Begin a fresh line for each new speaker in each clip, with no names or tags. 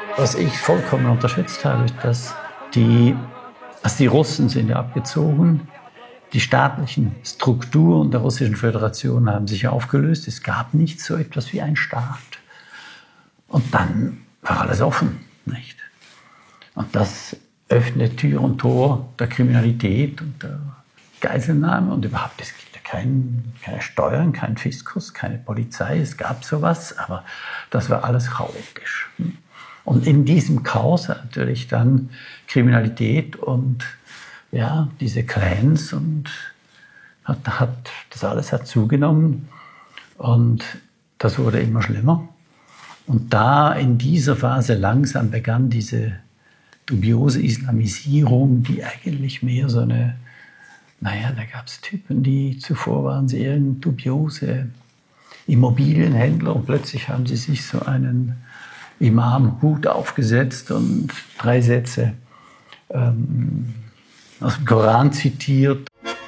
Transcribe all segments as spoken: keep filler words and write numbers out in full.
Was ich vollkommen unterschätzt habe, ist, dass die, also die Russen sind ja abgezogen, die staatlichen Strukturen der Russischen Föderation haben sich aufgelöst. Es gab nicht so etwas wie einen Staat. Und dann war alles offen, nicht? Und das öffnet Tür und Tor der Kriminalität und der Geiselnahme und überhaupt, es gibt ja kein, keine Steuern, kein Fiskus, keine Polizei, es gab sowas, aber das war alles chaotisch. Und in diesem Chaos natürlich dann Kriminalität und ja, diese Clans und hat, hat, das alles hat zugenommen und das wurde immer schlimmer. Und da in dieser Phase langsam begann diese dubiose Islamisierung, die eigentlich mehr so eine, naja, da gab es Typen, die zuvor waren sie irgendein dubiose Immobilienhändler und plötzlich haben sie sich so einen Imam-Hut aufgesetzt und drei Sätze ähm, aus dem Koran zitiert.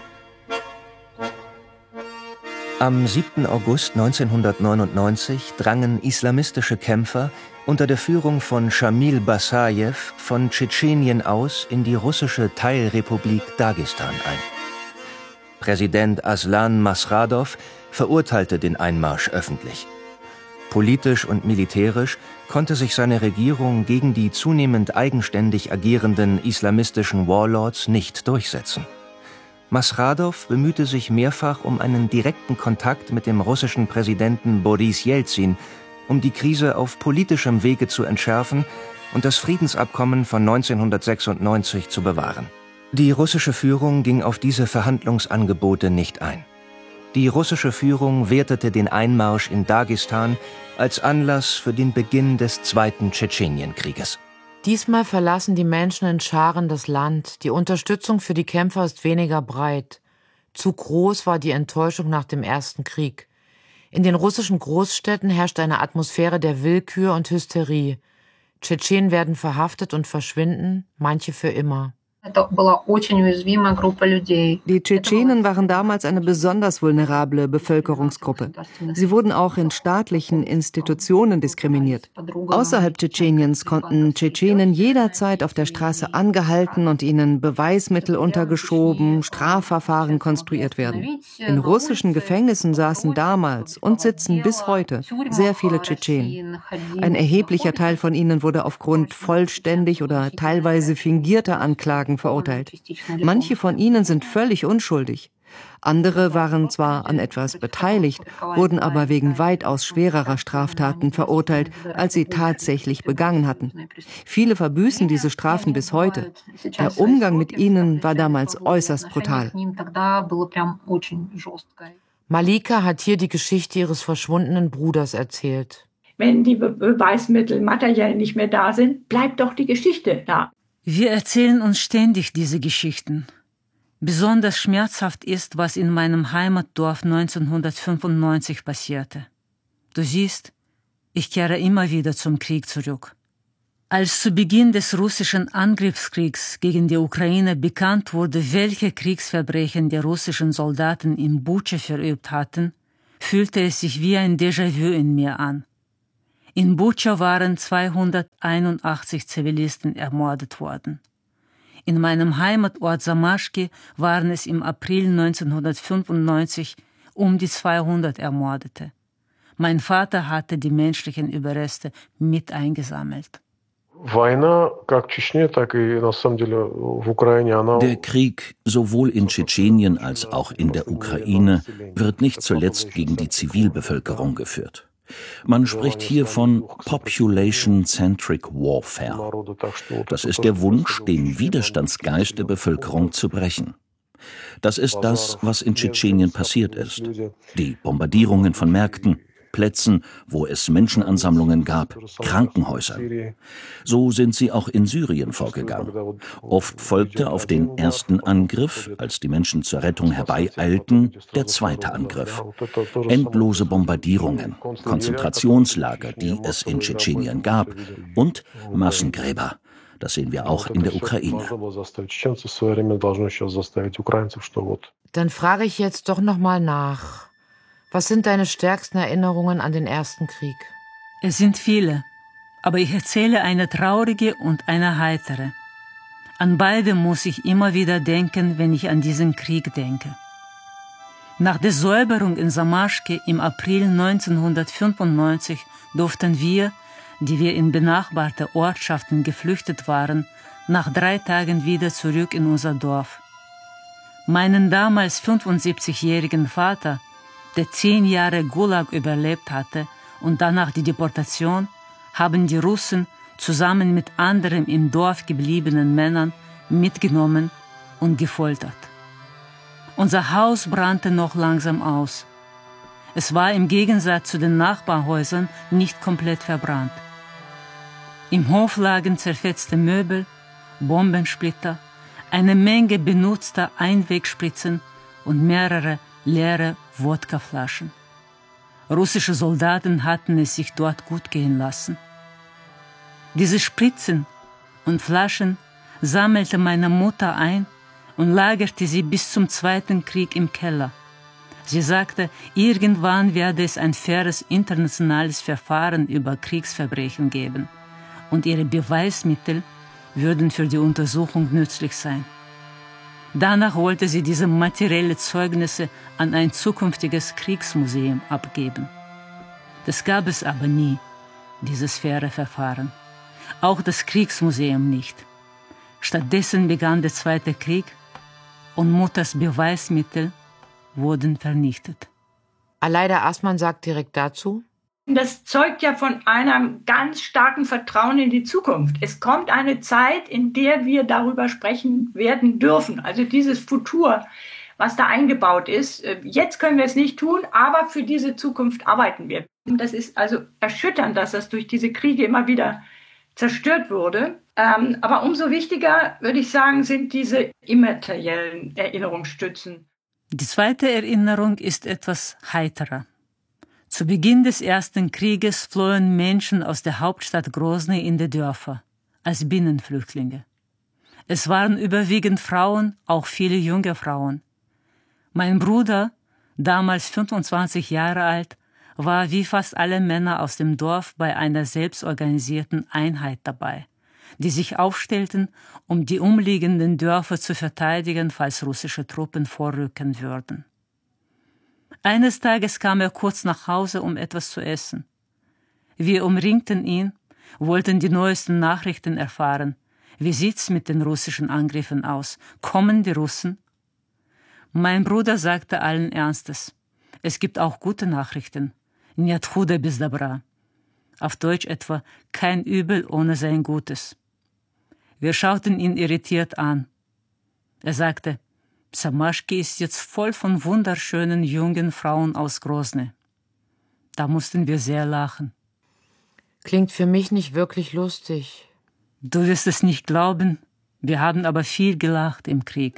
Am siebten August neunzehnhundertneunundneunzig drangen islamistische Kämpfer unter der Führung von Schamil Basajew von Tschetschenien aus in die russische Teilrepublik Dagestan ein. Präsident Aslan Maschadow verurteilte den Einmarsch öffentlich. Politisch und militärisch konnte sich seine Regierung gegen die zunehmend eigenständig agierenden islamistischen Warlords nicht durchsetzen. Maschadow bemühte sich mehrfach um einen direkten Kontakt mit dem russischen Präsidenten Boris Jelzin, um die Krise auf politischem Wege zu entschärfen und das Friedensabkommen von neunzehnhundertsechsundneunzig zu bewahren. Die russische Führung ging auf diese Verhandlungsangebote nicht ein. Die russische Führung wertete den Einmarsch in Dagestan als Anlass für den Beginn des Zweiten Tschetschenienkrieges.
Diesmal verlassen die Menschen in Scharen das Land. Die Unterstützung für die Kämpfer ist weniger breit. Zu groß war die Enttäuschung nach dem Ersten Krieg. In den russischen Großstädten herrscht eine Atmosphäre der Willkür und Hysterie. Tschetschenen werden verhaftet und verschwinden, manche für immer.
Die Tschetschenen waren damals eine besonders vulnerable Bevölkerungsgruppe. Sie wurden auch in staatlichen Institutionen diskriminiert. Außerhalb Tschetscheniens konnten Tschetschenen jederzeit auf der Straße angehalten und ihnen Beweismittel untergeschoben, Strafverfahren konstruiert werden. In russischen Gefängnissen saßen damals und sitzen bis heute sehr viele Tschetschenen. Ein erheblicher Teil von ihnen wurde aufgrund vollständig oder teilweise fingierter Anklagen verurteilt. Manche von ihnen sind völlig unschuldig. Andere waren zwar an etwas beteiligt, wurden aber wegen weitaus schwererer Straftaten verurteilt, als sie tatsächlich begangen hatten. Viele verbüßen diese Strafen bis heute. Der Umgang mit ihnen war damals äußerst brutal.
Malika hat hier die Geschichte ihres verschwundenen Bruders erzählt.
Wenn die Beweismittel materiell nicht mehr da sind, bleibt doch die Geschichte da.
Wir erzählen uns ständig diese Geschichten. Besonders schmerzhaft ist, was in meinem Heimatdorf neunzehnhundertfünfundneunzig passierte. Du siehst, ich kehre immer wieder zum Krieg zurück. Als zu Beginn des russischen Angriffskriegs gegen die Ukraine bekannt wurde, welche Kriegsverbrechen die russischen Soldaten in Butscha verübt hatten, fühlte es sich wie ein Déjà-vu in mir an. In Butscha waren zweihunderteinundachtzig Zivilisten ermordet worden. In meinem Heimatort Samaschki waren es im April neunzehnhundertfünfundneunzig um die zweihundert Ermordete. Mein Vater hatte die menschlichen Überreste mit eingesammelt.
Der Krieg, sowohl in Tschetschenien als auch in der Ukraine, wird nicht zuletzt gegen die Zivilbevölkerung geführt. Man spricht hier von Population-Centric Warfare. Das ist der Wunsch, den Widerstandsgeist der Bevölkerung zu brechen. Das ist das, was in Tschetschenien passiert ist. Die Bombardierungen von Märkten, Plätzen, wo es Menschenansammlungen gab, Krankenhäusern. So sind sie auch in Syrien vorgegangen. Oft folgte auf den ersten Angriff, als die Menschen zur Rettung herbeieilten, der zweite Angriff. Endlose Bombardierungen, Konzentrationslager, die es in Tschetschenien gab, und Massengräber. Das sehen wir auch in der Ukraine.
Dann frage ich jetzt doch noch mal nach. Was sind deine stärksten Erinnerungen an den Ersten Krieg?
Es sind viele. Aber ich erzähle eine traurige und eine heitere. An beide muss ich immer wieder denken, wenn ich an diesen Krieg denke. Nach der Säuberung in Samaschke im April neunzehnhundertfünfundneunzig durften wir, die wir in benachbarte Ortschaften geflüchtet waren, nach drei Tagen wieder zurück in unser Dorf. Meinen damals fünfundsiebzigjährigen Vater, der zehn Jahre Gulag überlebt hatte und danach die Deportation, haben die Russen zusammen mit anderen im Dorf gebliebenen Männern mitgenommen und gefoltert. Unser Haus brannte noch langsam aus. Es war im Gegensatz zu den Nachbarhäusern nicht komplett verbrannt. Im Hof lagen zerfetzte Möbel, Bombensplitter, eine Menge benutzter Einwegspritzen und mehrere leere Wodkaflaschen. Russische Soldaten hatten es sich dort gut gehen lassen. Diese Spritzen und Flaschen sammelte meine Mutter ein und lagerte sie bis zum Zweiten Krieg im Keller. Sie sagte, irgendwann werde es ein faires internationales Verfahren über Kriegsverbrechen geben und ihre Beweismittel würden für die Untersuchung nützlich sein. Danach wollte sie diese materiellen Zeugnisse an ein zukünftiges Kriegsmuseum abgeben. Das gab es aber nie, dieses faire Verfahren. Auch das Kriegsmuseum nicht. Stattdessen begann der Zweite Krieg und Mutters Beweismittel wurden vernichtet.
Aleida Assmann sagt direkt dazu:
Das zeugt ja von einem ganz starken Vertrauen in die Zukunft. Es kommt eine Zeit, in der wir darüber sprechen werden dürfen. Also dieses Futur, was da eingebaut ist. Jetzt können wir es nicht tun, aber für diese Zukunft arbeiten wir. Und das ist also erschütternd, dass das durch diese Kriege immer wieder zerstört wurde. Ähm, aber umso wichtiger, würde ich sagen, sind diese immateriellen Erinnerungsstützen.
Die zweite Erinnerung ist etwas heiterer. Zu Beginn des Ersten Krieges flohen Menschen aus der Hauptstadt Grosny in die Dörfer, als Binnenflüchtlinge. Es waren überwiegend Frauen, auch viele junge Frauen. Mein Bruder, damals fünfundzwanzig Jahre alt, war wie fast alle Männer aus dem Dorf bei einer selbstorganisierten Einheit dabei, die sich aufstellten, um die umliegenden Dörfer zu verteidigen, falls russische Truppen vorrücken würden. Eines Tages kam er kurz nach Hause, um etwas zu essen. Wir umringten ihn, wollten die neuesten Nachrichten erfahren. Wie sieht's mit den russischen Angriffen aus? Kommen die Russen? Mein Bruder sagte allen Ernstes: Es gibt auch gute Nachrichten. Нет худа без добра. Auf Deutsch etwa: Kein Übel ohne sein Gutes. Wir schauten ihn irritiert an. Er sagte: Samaschke ist jetzt voll von wunderschönen jungen Frauen aus Grosny. Da mussten wir sehr lachen.
Klingt für mich nicht wirklich lustig.
Du wirst es nicht glauben, wir haben aber viel gelacht im Krieg.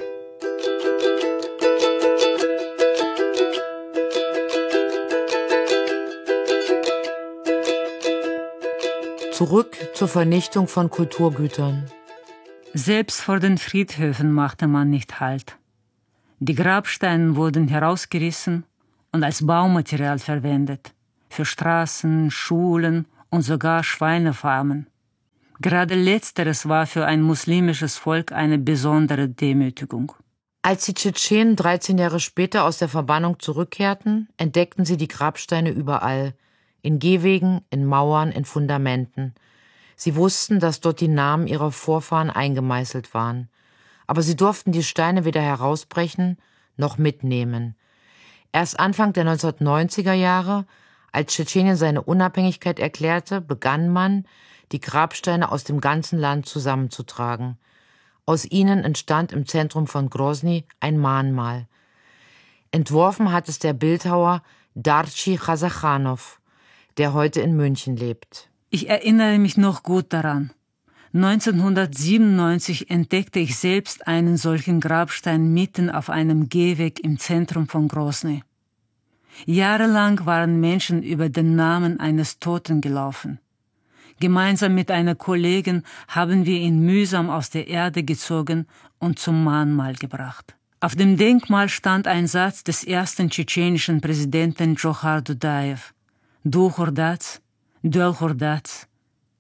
Zurück zur Vernichtung von Kulturgütern.
Selbst vor den Friedhöfen machte man nicht Halt. Die Grabsteine wurden herausgerissen und als Baumaterial verwendet, für Straßen, Schulen und sogar Schweinefarmen. Gerade letzteres war für ein muslimisches Volk eine besondere Demütigung.
Als die Tschetschenen dreizehn Jahre später aus der Verbannung zurückkehrten, entdeckten sie die Grabsteine überall, in Gehwegen, in Mauern, in Fundamenten. Sie wussten, dass dort die Namen ihrer Vorfahren eingemeißelt waren. Aber sie durften die Steine weder herausbrechen noch mitnehmen. Erst Anfang der neunzehnhundertneunziger Jahre, als Tschetschenien seine Unabhängigkeit erklärte, begann man, die Grabsteine aus dem ganzen Land zusammenzutragen. Aus ihnen entstand im Zentrum von Grosny ein Mahnmal. Entworfen hat es der Bildhauer Darchi Chasachanow, der heute in München lebt.
Ich erinnere mich noch gut daran. neunzehnhundertsiebenundneunzig entdeckte ich selbst einen solchen Grabstein mitten auf einem Gehweg im Zentrum von Grosny. Jahrelang waren Menschen über den Namen eines Toten gelaufen. Gemeinsam mit einer Kollegin haben wir ihn mühsam aus der Erde gezogen und zum Mahnmal gebracht. Auf dem Denkmal stand ein Satz des ersten tschetschenischen Präsidenten Djokhar Dudajew: Du Chordatz, Duel Chordatz,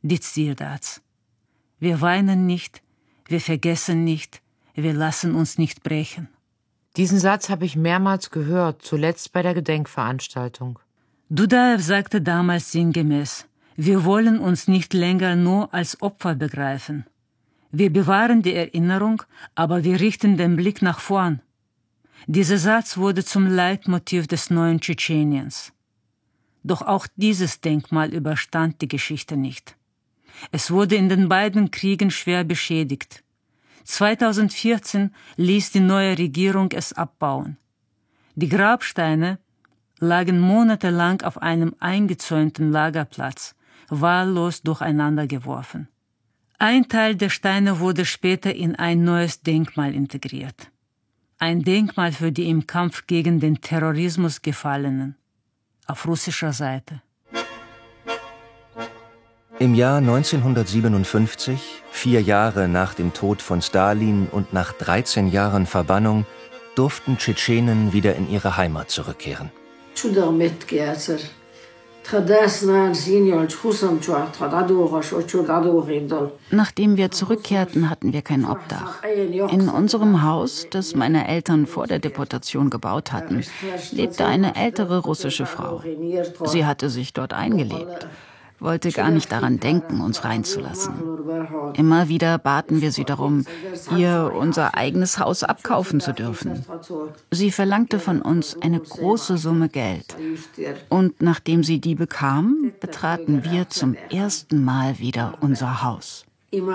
die Zierdats. Wir weinen nicht, wir vergessen nicht, wir lassen uns nicht brechen.
Diesen Satz habe ich mehrmals gehört, zuletzt bei der Gedenkveranstaltung.
Dudajew sagte damals sinngemäß, wir wollen uns nicht länger nur als Opfer begreifen. Wir bewahren die Erinnerung, aber wir richten den Blick nach vorn. Dieser Satz wurde zum Leitmotiv des neuen Tschetscheniens. Doch auch dieses Denkmal überstand die Geschichte nicht. Es wurde in den beiden Kriegen schwer beschädigt. zweitausendvierzehn ließ die neue Regierung es abbauen. Die Grabsteine lagen monatelang auf einem eingezäunten Lagerplatz, wahllos durcheinander geworfen. Ein Teil der Steine wurde später in ein neues Denkmal integriert. Ein Denkmal für die im Kampf gegen den Terrorismus Gefallenen. Auf russischer Seite.
Im Jahr neunzehnhundertsiebenundfünfzig, vier Jahre nach dem Tod von Stalin und nach dreizehn Jahren Verbannung, durften Tschetschenen wieder in ihre Heimat zurückkehren.
Nachdem wir zurückkehrten, hatten wir kein Obdach. In unserem Haus, das meine Eltern vor der Deportation gebaut hatten, lebte eine ältere russische Frau. Sie hatte sich dort eingelebt, wollte gar nicht daran denken, uns reinzulassen. Immer wieder baten wir sie darum, ihr unser eigenes Haus abkaufen zu dürfen. Sie verlangte von uns eine große Summe Geld. Und nachdem sie die bekam, betraten wir zum ersten Mal wieder unser Haus.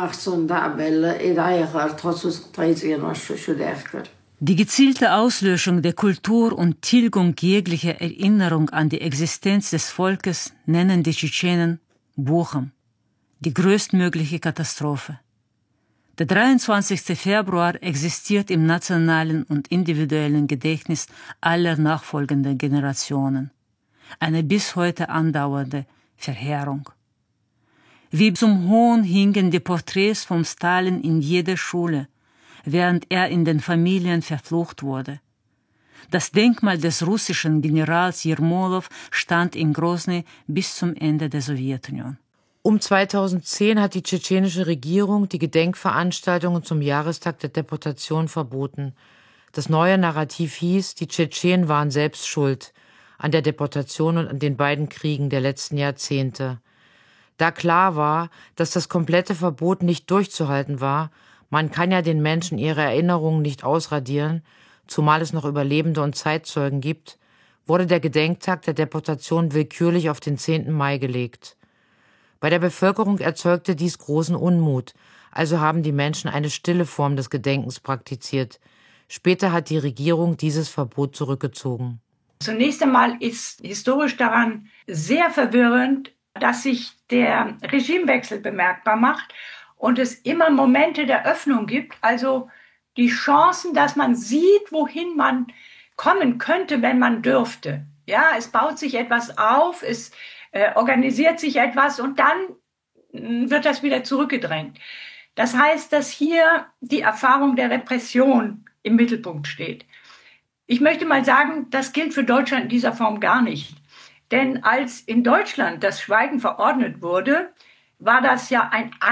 Die gezielte Auslöschung der Kultur und Tilgung jeglicher Erinnerung an die Existenz des Volkes nennen die Tschetschenen Buchum, die größtmögliche Katastrophe. Der dreiundzwanzigste Februar existiert im nationalen und individuellen Gedächtnis aller nachfolgenden Generationen. Eine bis heute andauernde Verheerung. Wie zum Hohn hingen die Porträts von Stalin in jeder Schule, während er in den Familien verflucht wurde. Das Denkmal des russischen Generals Jermolow stand in Grosny bis zum Ende der Sowjetunion.
Um zweitausendzehn hat die tschetschenische Regierung die Gedenkveranstaltungen zum Jahrestag der Deportation verboten. Das neue Narrativ hieß, die Tschetschenen waren selbst schuld an der Deportation und an den beiden Kriegen der letzten Jahrzehnte. Da klar war, dass das komplette Verbot nicht durchzuhalten war, man kann ja den Menschen ihre Erinnerungen nicht ausradieren, zumal es noch Überlebende und Zeitzeugen gibt, wurde der Gedenktag der Deportation willkürlich auf den zehnten Mai gelegt. Bei der Bevölkerung erzeugte dies großen Unmut, also haben die Menschen eine stille Form des Gedenkens praktiziert. Später hat die Regierung dieses Verbot zurückgezogen.
Zunächst einmal ist historisch daran sehr verwirrend, dass sich der Regimewechsel bemerkbar macht und es immer Momente der Öffnung gibt, also die Chancen, dass man sieht, wohin man kommen könnte, wenn man dürfte. Ja, es baut sich etwas auf, es äh, organisiert sich etwas und dann mh, wird das wieder zurückgedrängt. Das heißt, dass hier die Erfahrung der Repression im Mittelpunkt steht. Ich möchte mal sagen, das gilt für Deutschland in dieser Form gar nicht. Denn als in Deutschland das Schweigen verordnet wurde, war das ja ein